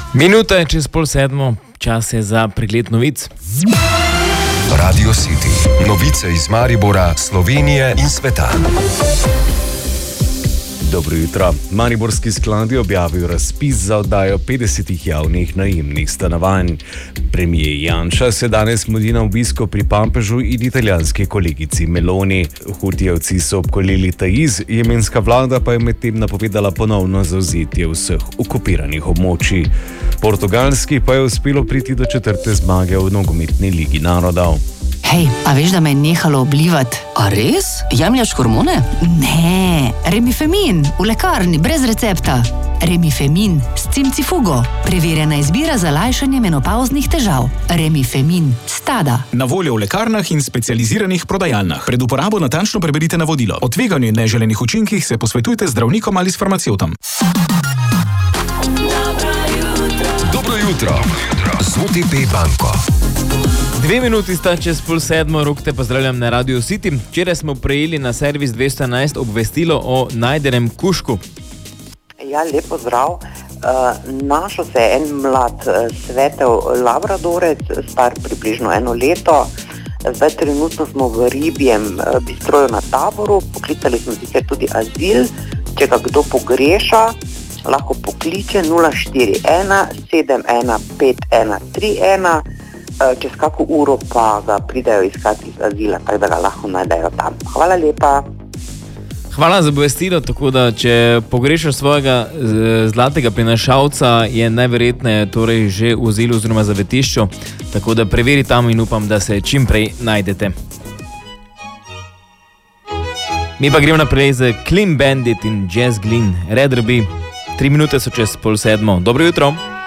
Minuta je čez 6:30, čas je za pregled novic. Radio City. Novice iz Maribora, Slovenije in sveta. Dobro jutro. Mariborski sklad je objavil razpis za oddajo 50 javnih najemnih stanovanj. Premijer Janša se danes mudi na obisku pri papežu in italijanski kolegici Meloni. Hutijevci so obkolili Taiz, jemenska vlada pa je medtem napovedala ponovno zavzetje vseh okupiranih območij. Portugalski pa je uspelo priti do 4. zmage v nogometni ligi narodov. Hej, a veš, da me je nehalo oblivati? A res? Jemljaš hormone? Ne, Remifemin, v lekarni, brez recepta. Remifemin s cimcifugo, preverjena izbira za lajšanje menopavznih težav. Remifemin, Stada. Na voljo v lekarnah in specializiranih prodajalnah. Pred uporabo natančno preberite navodilo. O tveganju in neželenih učinkih se posvetujte z zdravnikom ali s farmacevtom. Dobro jutro. Z OTP banko. 2 minuti sta čez 6:30, Rok te pozdravljam na Radio City. Včeraj smo prejeli na servis 211 obvestilo o najdenem kužku. Ja, lep pozdrav. Našel se je en mlad svetel labradorec, star približno 1 leto. Zdaj trenutno smo v ribjem bistroju na Taboru, poklicali smo sicer tudi azil. Če ga kdo pogreša, lahko pokliče 041 71 5131. Čez kako uro pa ga pridajo iskati iz azila, tako da ga lahko najdejo tam. Hvala lepa. Hvala za obvestilo, tako da če pogrešaš svojega zlatega prinašalca, je najverjetneje torej že v azilu oziroma zavetišču, tako da preveri tam in upam, da se čim prej najdete. Mi pa gremo naprej z Clean Bandit in Jazz Glynn, Red Ruby. 3 minute so čez 6:30. Dobro jutro.